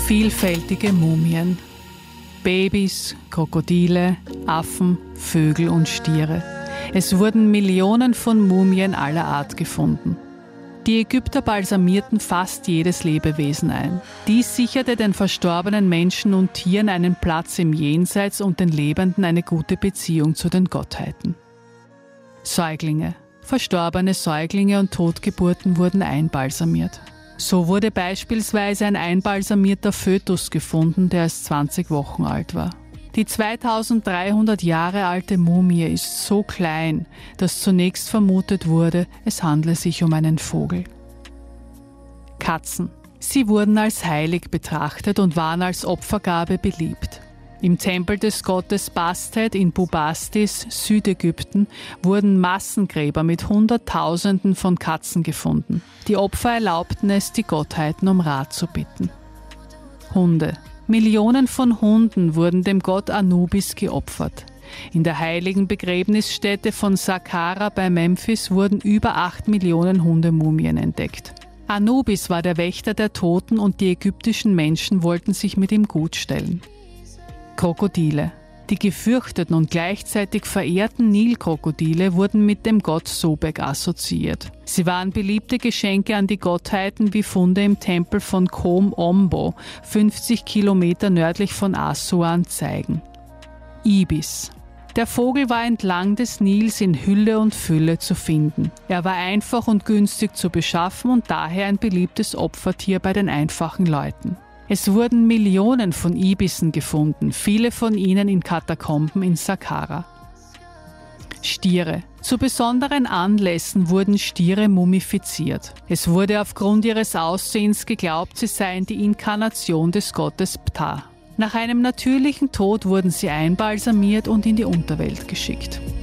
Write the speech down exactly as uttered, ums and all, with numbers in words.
Vielfältige Mumien. Babys, Krokodile, Affen, Vögel und Stiere. Es wurden Millionen von Mumien aller Art gefunden. Die Ägypter balsamierten fast jedes Lebewesen ein. Dies sicherte den verstorbenen Menschen und Tieren einen Platz im Jenseits und den Lebenden eine gute Beziehung zu den Gottheiten. Säuglinge. Verstorbene Säuglinge und Totgeburten wurden einbalsamiert. So wurde beispielsweise ein einbalsamierter Fötus gefunden, der erst zwanzig Wochen alt war. Die zweitausenddreihundert Jahre alte Mumie ist so klein, dass zunächst vermutet wurde, es handle sich um einen Vogel. Katzen. Sie wurden als heilig betrachtet und waren als Opfergabe beliebt. Im Tempel des Gottes Bastet in Bubastis, Südägypten, wurden Massengräber mit Hunderttausenden von Katzen gefunden. Die Opfer erlaubten es, die Gottheiten um Rat zu bitten. Hunde. Millionen von Hunden wurden dem Gott Anubis geopfert. In der heiligen Begräbnisstätte von Saqqara bei Memphis wurden über acht Millionen Hundemumien entdeckt. Anubis war der Wächter der Toten und die ägyptischen Menschen wollten sich mit ihm gutstellen. Krokodile. Die gefürchteten und gleichzeitig verehrten Nilkrokodile wurden mit dem Gott Sobek assoziiert. Sie waren beliebte Geschenke an die Gottheiten, wie Funde im Tempel von Kom Ombo, fünfzig Kilometer nördlich von Assuan, zeigen. Ibis. Der Vogel war entlang des Nils in Hülle und Fülle zu finden. Er war einfach und günstig zu beschaffen und daher ein beliebtes Opfertier bei den einfachen Leuten. Es wurden Millionen von Ibissen gefunden, viele von ihnen in Katakomben in Saqqara. Stiere. Zu besonderen Anlässen wurden Stiere mumifiziert. Es wurde aufgrund ihres Aussehens geglaubt, sie seien die Inkarnation des Gottes Ptah. Nach einem natürlichen Tod wurden sie einbalsamiert und in die Unterwelt geschickt.